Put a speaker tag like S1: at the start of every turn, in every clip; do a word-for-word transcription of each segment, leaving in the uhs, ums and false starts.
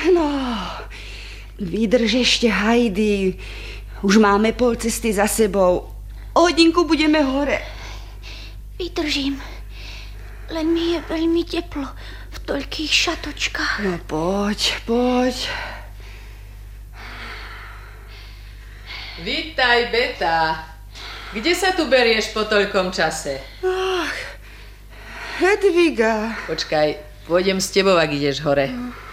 S1: No, vydrž ešte, Heidi. Už máme pol cesty za sebou. O hodinku budeme hore.
S2: Vydržím. Len mi je veľmi teplo v toľkých šatočkách.
S1: No poď, poď.
S3: Vítaj, Beta. Kde sa tu berieš po toľkom čase?
S1: Ach, Hedviga.
S3: Počkaj, pôjdem s tebou, ak ideš hore.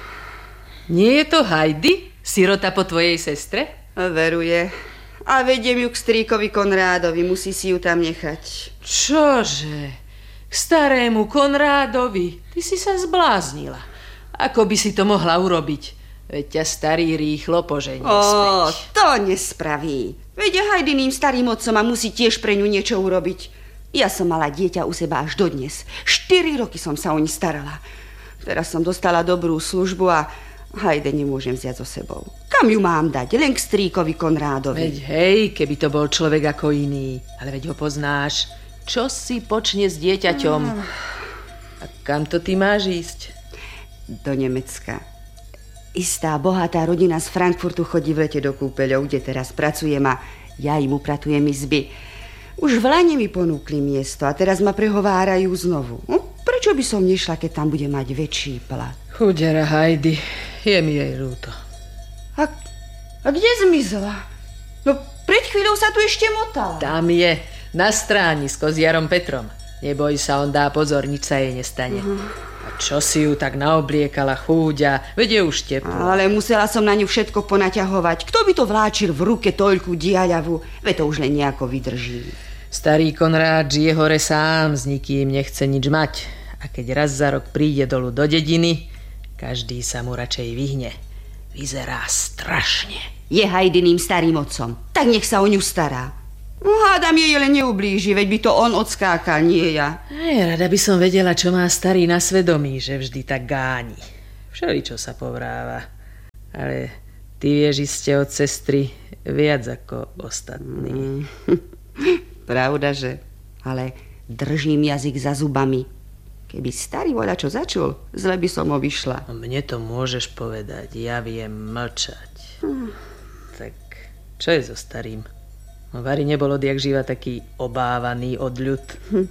S3: Nie je to Heidi? Sirota po tvojej sestre?
S1: Veruje. A vediem ju k strýkovi Konrádovi. Musí si ju tam nechať.
S3: Čože? K starému Konrádovi? Ty si sa zbláznila. Ako by si to mohla urobiť? Veď ťa starý rýchlo poženie
S1: Ó,
S3: späť.
S1: to nespraví. Veď Hajdiným starým otcom a musí tiež pre ňu niečo urobiť. Ja som mala dieťa u seba až dodnes. Štyri roky som sa o ni starala. Teraz som dostala dobrú službu a Hajde nemôžem vziať so sebou. Kam ju mám dať? Len k strýkovi Konrádovi.
S3: Veď hej, keby to bol človek ako iný. Ale veď ho poznáš. Čo si počne s dieťaťom? A kam to ty máš ísť?
S1: Do Nemecka. Istá bohatá rodina z Frankfurtu chodí v lete do kúpeľov, kde teraz pracujem a ja im upratujem izby. Už v lani mi ponúkli miesto a teraz ma prehovárajú znovu. Hm? Prečo by som nešla, keď tam bude mať väčší plat?
S3: Chudera Heidi, je mi jej ľúto.
S1: A, a kde zmizla? No pred chvíľou sa tu ešte motala.
S3: Tam je, na stránisko s Jarom Petrom. Neboj sa, on dá pozor, nič sa jej nestane. Uh-huh. A čo si ju tak naobliekala, chúďa, veď je už teplo.
S1: Ale musela som na ňu všetko ponaťahovať. Kto by to vláčil v ruke toľku diaľavu? Veď to už len nejako vydrží.
S3: Starý Konrád žije hore sám, s nikým nechce nič mať. A keď raz za rok príde dolu do dediny, každý sa mu radšej vyhne. Vyzerá strašne.
S1: Je Hajdiným starým otcom, tak nech sa o ňu stará. No, hádam jej len neublíži, veď by to on odskákal, nie ja.
S3: Aj, rada by som vedela, čo má starý na svedomí, že vždy tak gáni. Všeličo sa povráva. Ale ty vieš iste od sestry viac ako ostatní.
S1: Mm. Pravda, že? Ale držím jazyk za zubami. Keby starý voľa čo začul, zle by som ho vyšla.
S3: Mne to môžeš povedať, ja viem mlčať. Hmm. Tak čo je so starým? Vary nebol odjak živa taký obávaný odľud.
S1: Hm.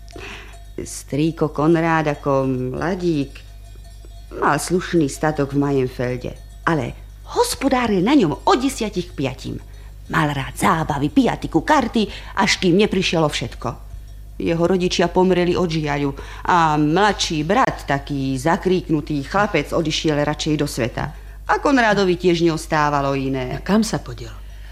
S1: Strýko Konrád ako mladík mal slušný statok v Majenfelde, ale hospodáril na ňom od desiatich k piatim. Mal rád zábavy, piatiku, karty, až kým neprišlo všetko. Jeho rodičia pomreli od žiaľu a mladší brat, taký zakríknutý chlapec, odišiel radšej do sveta. A Konrádovi tiež neostávalo iné.
S3: A kam sa podiel?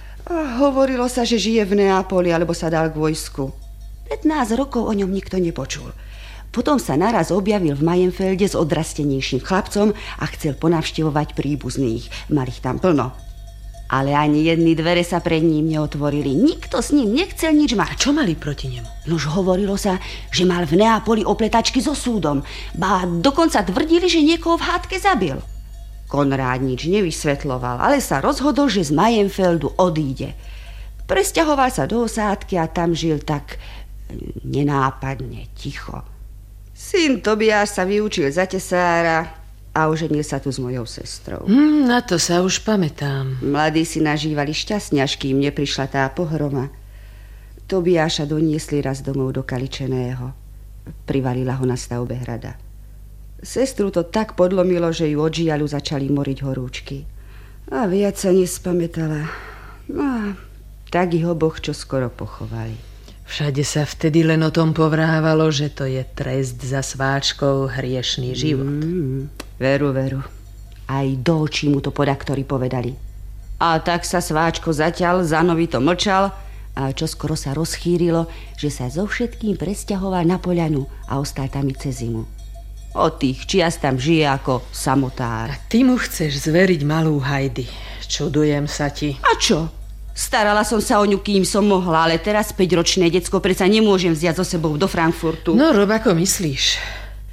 S1: A hovorilo sa, že žije v Neapoli, alebo sa dal k vojsku. pätnásť rokov o ňom nikto nepočul. Potom sa naraz objavil v Majenfelde s odrastenejším chlapcom a chcel ponavštevovať príbuzných. Mal ich tam plno. Ale ani jedny dvere sa pred ním neotvorili. Nikto s ním nechcel nič mať.
S3: A čo mali proti nemu?
S1: Nož hovorilo sa, že mal v Neapoli opletačky so súdom. Ba dokonca tvrdili, že niekoho v hádke zabil. Konrád nič nevysvetloval, ale sa rozhodol, že z Majenfeldu odíde. Presťahoval sa do osádky a tam žil tak nenápadne, ticho. Syn Tobiáš sa vyučil za tesára a oženil sa tu s mojou sestrou.
S3: Mm, na to sa už pamätám.
S1: Mladí si nažívali šťastne, až kým neprišla tá pohroma. Tobiáša doniesli raz domov do Kaličeného. Privalila ho na stavbe hrada. Sestru to tak podlomilo, že ju od žiaľu začali moriť horúčky. A viac sa nespamätala. No a tak ich oboch čo skoro pochovali.
S3: Všade sa vtedy len o tom povrávalo, že to je trest za sváčkou hriešný život.
S1: Mm, veru, veru. Aj do očí mu to podaktori povedali. A tak sa sváčko zatiaľ zanovito mlčal a čoskoro sa rozchýrilo, že sa so všetkým presťahoval na poľanu a ostal tam i cez zimu. Od tých čias tam žije ako samotár.
S3: A ty mu chceš zveriť malú Heidi. Čudujem sa ti.
S1: A čo? Starala som sa o ňu, kým som mohla, ale teraz päťročné decko predsa nemôžem vziať so sebou do Frankfurtu.
S3: No, rob ako myslíš.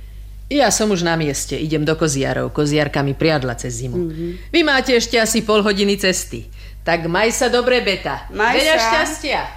S3: Ja som už na mieste, idem do Koziarov. Koziarka mi priadla cez zimu. Mm-hmm. Vy máte ešte asi pol hodiny cesty. Tak maj sa dobre, Beta.
S1: Maj
S3: Veľa
S1: sa.
S3: šťastia.